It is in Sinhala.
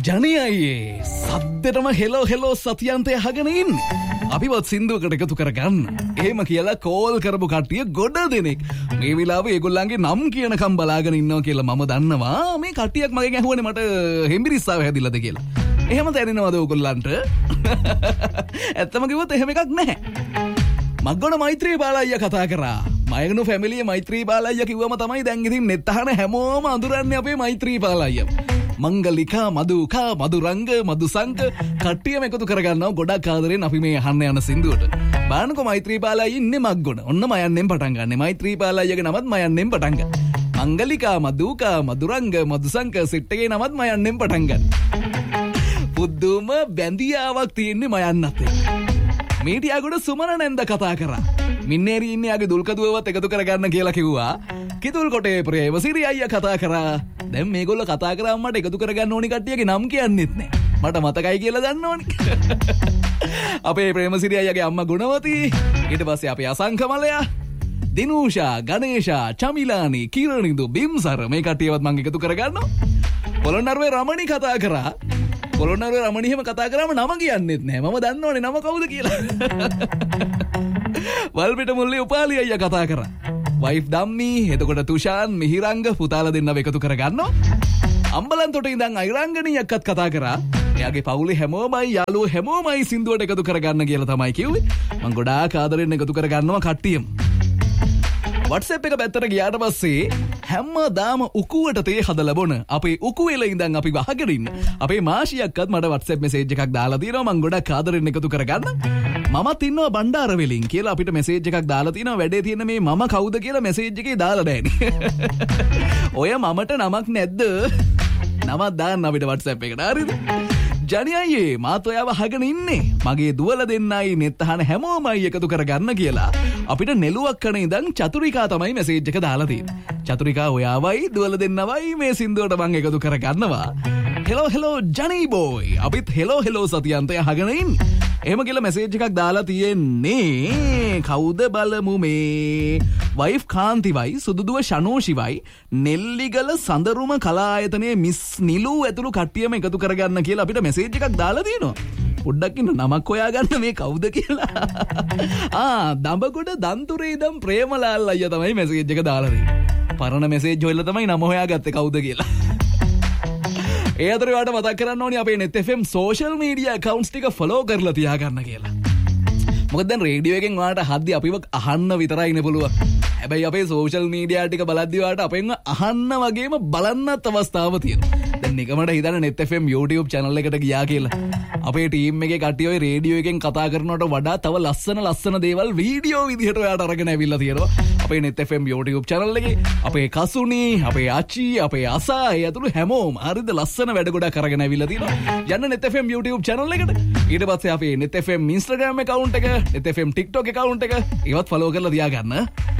ජනියයේ සද්දෙටම හෙලෝ සතියන්තය අහගෙන ඉන්නේ. අපිවත් සින්දුවකට එකතු කරගන්න. එහෙම කියලා කෝල් කරපු කට්ටිය ගොඩ දෙනෙක් මේ වෙලාවේ ඒගොල්ලන්ගේ නම් කියනකම් බලාගෙන ඉන්නවා කියලා මම දන්නවා. මේ කට්ටියක් මගෙන් ඇහුවනේ මට හෙම්බිරිස්සාව හැදිලාද කියලා. එහෙම දැනෙනවද ඕගොල්ලන්ට? ඇත්තම කිව්වොත් එහෙම එකක් නැහැ. මග්ගොඩ මෛත්‍රී බාලయ్య කතා කරා. මයගනු ෆැමිලිය මෛත්‍රී බාලయ్య කිව්වම තමයි දැන් ඉතින් නෙත් අහන හැමෝම අඳුරන්නේ අපේ මෛත්‍රී බාලయ్య. මංගලිකා මදුකා මදුරංග මදුසංක කට්ටියම එකතු කරගන්නවා ගොඩක් ආදරෙන් අපි මේ අහන්න යන සින්දුවට. බානකො මෛත්‍රී බාලయ్య ඉන්නේ මග්ගොඩ. ඔන්න මයන්නෙන් පටන් ගන්න. මෛත්‍රී බාලయ్యගේ නමත් මයන්නෙන් පටන් ගන්න. මංගලිකා මදුකා මදුරංග මදුසංක සෙට් එකේ නමත් මයන්නෙන් පටන් ගන්න. පුදුම බැඳියාවක් තියෙන්නේ මයන්නත් එක්ක. මීටියාගොඩ සුමන නැන්ද කතා කරා. මින්නේරි ඉන්නේ යාගේ දුල්කදුවවත් එකතු කරගන්න කියලා කිව්වා. කිතුල් කොටේ ප්‍රේමසිරි අයියා කතා කරා. දැන් මේගොල්ලෝ කතා කරාම මට එකතු කරගන්න ඕනි කට්ටියගේ නම් කියන්නෙත් නෑ. මට මතකයි කියලා දන්න ඕනි. අපේ ප්‍රේමසිරි අයියාගේ අම්මා ගුණවති. ඊට පස්සේ අපේ අසංකමලයා, දිනූෂා, ගණේෂා, චමිලානි, කිරණිදු, බිම්සර මේ කට්ටියවත් මම එකතු කරගන්නවා. පොළොන්නරුවේ රමණි කතා කරා. පොළොන්නරුවේ රමණි එහෙම කතා කරාම නම කියන්නෙත් නෑ. මම දන්නවනේ නම කවුද කියලා. වල්පිට මුල්ලේ උපාලි අයියා කතා කරා. වයිෆ් ධම්මි, එතකොට තුෂාන්, මිහිරංග පුතාලා දෙන්නව එකතු කරගන්නවා. අම්බලන්තොට ඉඳන් අයිරංගනී එක්කත් කතා කරා. එයාගේ පවුලේ හැමෝමයි යාළුවෝ හැමෝමයි සින්දුවට එකතු කරගන්න කියලා තමයි කිව්වේ. මම ගොඩාක් ආදරෙන් එකතු කරගන්නවා කට්ටියම. WhatsApp එක පැත්තට ගියාට පස්සේ හැමදාම උකුවට තේ හදලා බොන අපේ උකුවෙල ඉඳන් අපි වහගෙන ඉන්න අපේ මාෂියක්වත් මට WhatsApp message එකක් දාලා තියෙනවා. මම ගොඩක් ආදරෙන් එකතු කරගන්න. මමත් ඉන්නවා බණ්ඩාර වෙලින් කියලා අපිට message එකක් දාලා තියෙනවා. වැඩේ තියෙන මේ මම කවුද කියලා message එකේ දාලා නැහැ. ඔය මමට නමක් නැද්ද? නමක් දාන්න අපිට WhatsApp එකට. හරිද? ජනියයේ මාත් ඔයාව අහගෙන ඉන්නේ. මගේ දුවල දෙන්නයි නෙත් අහන හැමෝමයි එකතු කරගන්න කියලා. අපිට නෙළුවක් කන ඉඳන් චතුරිකා තමයි මැසේජ් එක දාලා තියෙන්නේ. චතුරිකා ඔයාවයි දුවල දෙන්නවයි මේ සින්දුවට මම එකතු කරගන්නවා. Hello ජනී boy. අපිත් හෙලෝ සතියන්තය අහගෙන ඉන්නේ. එහෙම කියලා මැසේජ් එකක් දාලා තියෙන්නේ. කවුද බලමු මේ. වයිෆ් කාන්තිවයි සුදුදුව ෂනෝෂිවයි නෙල්ලිගල සඳරුම කලා ආයතනයේ මිස් නිලු ඇතුළු කට්ටියම එකතු කරගන්න කියලා අපිට මැසේජ් එකක් දාලා තියෙනවා. පොඩ්ඩක් ඉන්න නමක් හොයාගන්න මේ කවුද කියලා. දඹගොඩ දන්තුරේ ඉඳන් ප්‍රේමලාල් අයියා තමයි මැසේජ් එක දාලා තියෙන්නේ. පරණ මැසේජ් හොයලා තමයි නම හොයාගත්තේ කවුද කියලා. ඒ අතරේ වාට මතක් කරන්න ඕනි අපේ net fm social media accounts ටික follow කරලා තියාගන්න කියලා. මොකද දැන් රේඩියෝ එකෙන් වාට හද්දි අපිව අහන්න විතරයි නේ පුළුවන්. හැබැයි අපේ social media ටික බලද්දි වාට අපෙන් අහන්න වගේම බලන්නත් අවස්ථාව තියෙනවා. දැන් නිකමට හිතන්න net fm YouTube channel එකට ගියා කියලා. අපේ ටීම් එකේ කට්ටිය ඔය රේඩියෝ එකෙන් කතා කරනවට වඩා තව ලස්සන දේවල් වීඩියෝ විදිහට ඔයාට අරගෙන ඇවිල්ලා තියෙනවා. අපේ net fm YouTube channel එකේ අපේ කසුනි, අපේ ආච්චි, අපේ අසා ඒ අතුළු හැමෝම හරිද ලස්සන වැඩ ගොඩක් අරගෙන ඇවිල්ලා තියෙනවා. යන්න net fm YouTube channel එකට. ඊට පස්සේ අපේ net fm Instagram account එක, net fm TikTok account එක ඒවත් follow කරලා තියාගන්න.